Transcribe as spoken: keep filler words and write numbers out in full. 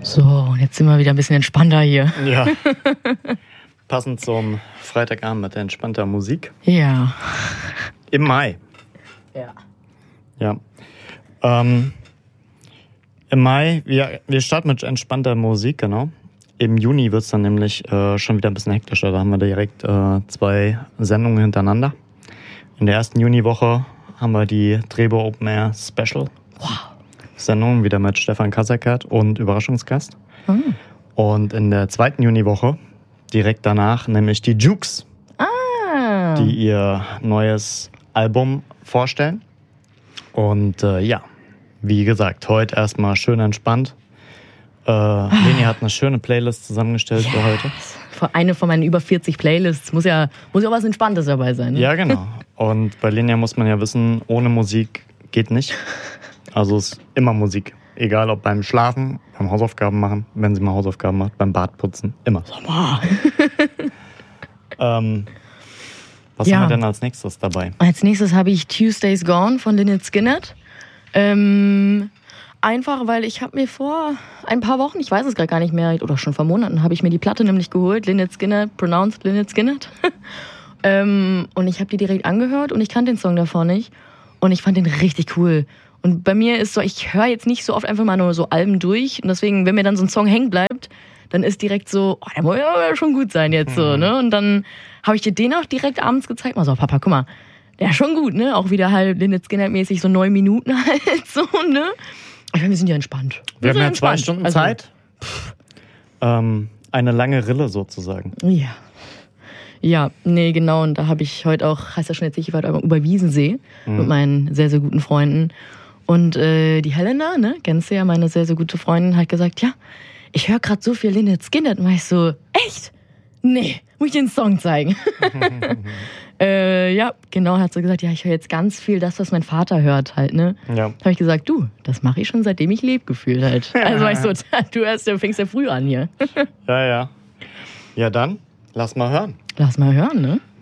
So, jetzt sind wir wieder ein bisschen entspannter hier. Ja. Passend zum Freitagabend mit entspannter Musik. Ja. Im Mai. Ja. Ja. Ähm, Im Mai, wir, wir starten mit entspannter Musik, genau. Im Juni wird es dann nämlich äh, schon wieder ein bisschen hektischer. Da haben wir direkt äh, zwei Sendungen hintereinander. In der ersten Juniwoche haben wir die Trebo Open Air Special. Wow. Sendung wieder mit Stefan Kasseckert und Überraschungsgast. Mhm. Und in der zweiten Juniwoche, direkt danach, nämlich die Jukes, Ah. die ihr neues Album vorstellen. Und äh, ja, wie gesagt, heute erstmal schön entspannt. Äh, Leni hat eine schöne Playlist zusammengestellt ja. für heute. Eine von meinen über vierzig Playlists. Muss ja, muss ja auch was Entspanntes dabei sein. Ne? Ja, genau. Und bei Leni muss man ja wissen, ohne Musik geht nicht. Also es ist immer Musik. Egal ob beim Schlafen, beim Hausaufgaben machen, wenn sie mal Hausaufgaben macht, beim Badputzen, immer. ähm, was ja. haben wir denn als nächstes dabei? Als nächstes habe ich Tuesday's Gone von Lynyrd Skynyrd. Ähm, einfach, weil ich habe mir vor ein paar Wochen, ich weiß es gerade gar nicht mehr, oder schon vor Monaten, habe ich mir die Platte nämlich geholt. Lynyrd Skynyrd, pronounced Lynyrd Skynyrd. ähm, und ich habe die direkt angehört und ich kannte den Song davor nicht. Und ich fand den richtig cool. Und bei mir ist so, ich höre jetzt nicht so oft einfach mal nur so Alben durch. Und deswegen, wenn mir dann so ein Song hängen bleibt, dann ist direkt so, oh, der muss ja schon gut sein jetzt so, ne? Und dann habe ich dir den auch direkt abends gezeigt. Mal so, Papa, guck mal, der ist schon gut, ne? Auch wieder halt Lynyrd Skynyrd-mäßig so neun Minuten halt so, ne? Ich meine, wir sind ja entspannt. Wir, wir haben ja entspannt. zwei Stunden also, Zeit. Ähm, eine lange Rille sozusagen. Ja. Ja, nee, genau. Und da habe ich heute auch, heißt ja schon jetzt, ich war über Wiesensee mhm. mit meinen sehr, sehr guten Freunden. Und äh, die Helena, ne, kennst du ja, meine sehr, sehr gute Freundin, hat gesagt, ja, ich höre gerade so viel Lynyrd Skynyrd. Und war ich so, echt? Nee, muss ich dir den Song zeigen? äh, ja, genau, hat sie gesagt, ja, ich höre jetzt ganz viel das, was mein Vater hört halt, ne? Ja. Habe ich gesagt, du, das mache ich schon seitdem ich lebe, gefühlt halt. Also war ich so, du, hörst, du fängst ja früh an hier. Ja, ja. Ja, dann, lass mal hören. Lass mal hören, ne?